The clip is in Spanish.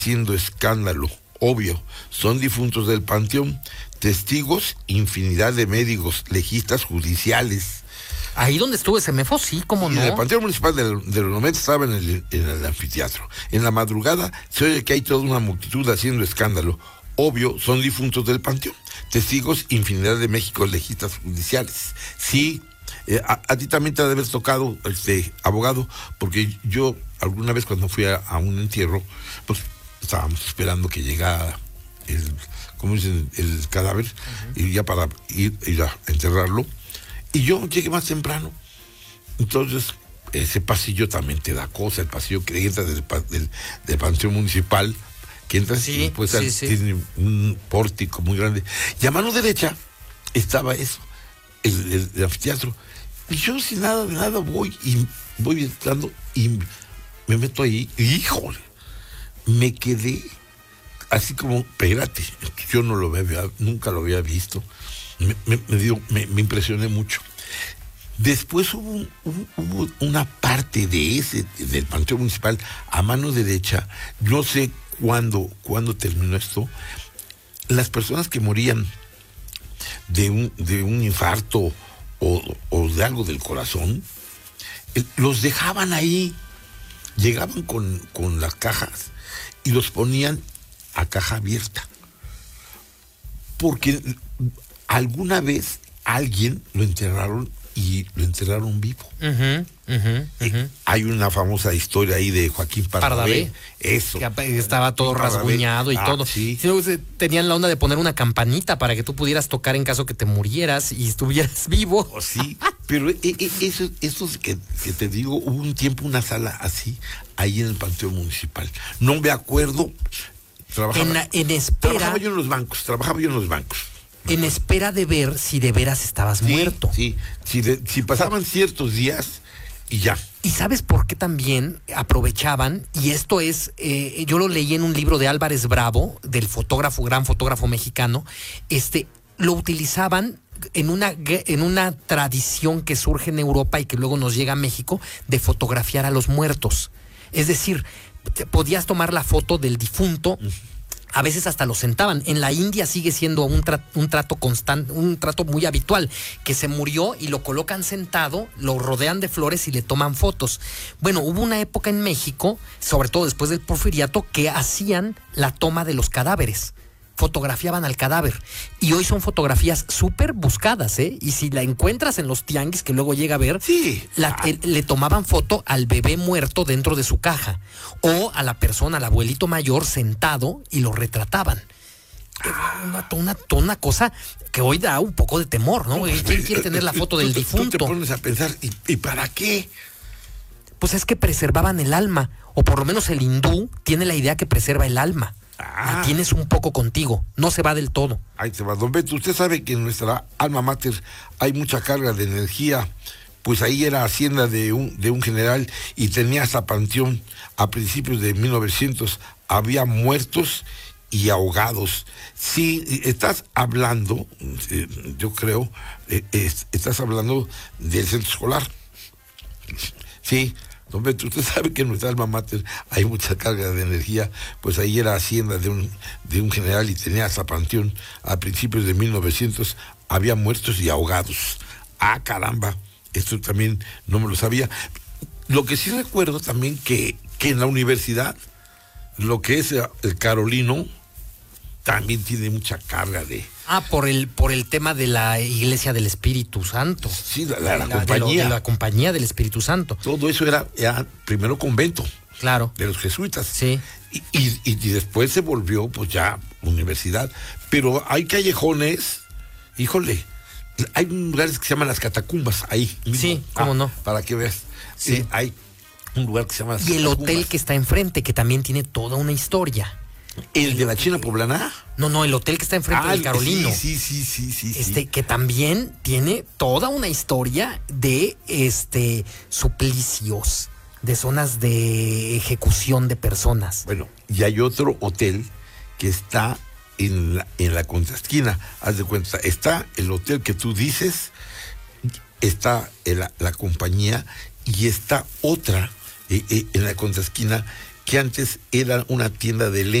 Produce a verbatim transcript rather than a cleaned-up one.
haciendo escándalo, obvio, son difuntos del panteón, testigos, infinidad de médicos, legistas judiciales. Ahí donde estuvo ese Semefo, sí, cómo no. En el Panteón Municipal de, de los Noventas estaba en el, en el anfiteatro. En la madrugada se oye que hay toda una multitud haciendo escándalo. Obvio, son difuntos del panteón. Testigos, infinidad de México, legistas judiciales. Sí, eh, a, a ti también te ha de haber tocado, este, abogado, porque yo alguna vez cuando fui a, a un entierro, pues estábamos esperando que llegara el, ¿cómo dicen? El cadáver, uh-huh. Y ya para ir, ir a enterrarlo. Y yo llegué más temprano. Entonces, ese pasillo también te da cosa, el pasillo que entra del, del, del Panteón Municipal, que entra sí, y después sí, sí. tiene un pórtico muy grande. Y a mano derecha estaba eso, el, el, el anfiteatro. Y yo sin nada de nada voy y voy entrando y me meto ahí. Y, híjole, me quedé así como, espérate, yo no lo había, nunca lo había visto. Me, me, me, dio, me, me impresioné mucho. Después hubo, un, hubo, hubo una parte de ese, del Panteón Municipal, a mano derecha, no sé cuándo, cuándo terminó esto, las personas que morían de un, de un infarto o, o de algo del corazón, eh, los dejaban ahí, llegaban con, con las cajas y los ponían a caja abierta. Porque alguna vez alguien lo enterraron y lo enterraron vivo. Uh-huh, uh-huh, uh-huh. Hay una famosa historia ahí de Joaquín Pardavé. Pardavé. Eso. Que estaba todo Pardavé. rasguñado y ah, todo. Sí. Tenían la onda de poner una campanita para que tú pudieras tocar en caso que te murieras y estuvieras vivo. Oh, sí, pero eso, eso que, que te digo, hubo un tiempo una sala así, ahí en el Panteón Municipal. No me acuerdo. Trabajaba, en, la, en espera. Trabajaba yo en los bancos, trabajaba yo en los bancos. En espera de ver si de veras estabas sí, muerto. Sí, si, de, si pasaban ciertos días y ya. ¿Y sabes por qué también aprovechaban? Y esto es, eh, yo lo leí en un libro de Álvarez Bravo, del fotógrafo, gran fotógrafo mexicano, este, lo utilizaban en una, en una tradición que surge en Europa y que luego nos llega a México, de fotografiar a los muertos. Es decir, podías tomar la foto del difunto. Uh-huh. A veces hasta lo sentaban. En la India sigue siendo un, tra- un trato constante, un trato muy habitual, que se murió y lo colocan sentado, lo rodean de flores y le toman fotos. Bueno, hubo una época en México, sobre todo después del Porfiriato, que hacían la toma de los cadáveres. Fotografiaban al cadáver. Y hoy son fotografías súper buscadas, ¿eh? Y si la encuentras en los tianguis, que luego llega a ver, sí. la, eh, le tomaban foto al bebé muerto dentro de su caja. O a la persona, al abuelito mayor, sentado, y lo retrataban. Una, una, una cosa que hoy da un poco de temor, ¿no? ¿Quién quiere tener la foto del difunto? Tú te pones a pensar, ¿y, y para qué? Pues es que preservaban el alma. O por lo menos el hindú tiene la idea que preserva el alma. Ah. La tienes un poco contigo, no se va del todo. Ahí se va, don Beto. Usted sabe que en nuestra alma mater hay mucha carga de energía, pues ahí era hacienda de un, de un general y tenía hasta panteón. A principios de mil novecientos había muertos y ahogados. Si estás hablando, eh, yo creo, eh, es, estás hablando del centro escolar. Sí. Don Beto, usted sabe que en nuestra alma mater hay mucha carga de energía, pues ahí era hacienda de un, de un general y tenía hasta panteón. A principios de mil novecientos había muertos y ahogados. Ah, caramba, esto también no me lo sabía. Lo que sí recuerdo también que, que en la universidad, lo que es el Carolino, también tiene mucha carga de... Ah, por el por el tema de la Iglesia del Espíritu Santo. Sí, la, la, la, la compañía. De, lo, de la compañía del Espíritu Santo. Todo eso era, era primero convento. Claro. De los jesuitas. Sí. Y, y, y después se volvió, pues ya, universidad. Pero hay callejones, híjole, hay lugares que se llaman las catacumbas, ahí. Mismo. Sí, cómo ah, no. Para que veas. Sí. Eh, hay un lugar que se llama las Y el catacumbas. hotel que está enfrente, que también tiene toda una historia. ¿El de la China Poblana? No, no, el hotel que está enfrente ah, del Carolino. Sí, sí, sí, sí, sí. Este, sí. que también tiene toda una historia de este suplicios, de zonas de ejecución de personas. Bueno, y hay otro hotel que está en la, en la contraesquina. Haz de cuenta, está el hotel que tú dices, está la, la compañía, y está otra eh, eh, en la contraesquina que antes era una tienda de lentes.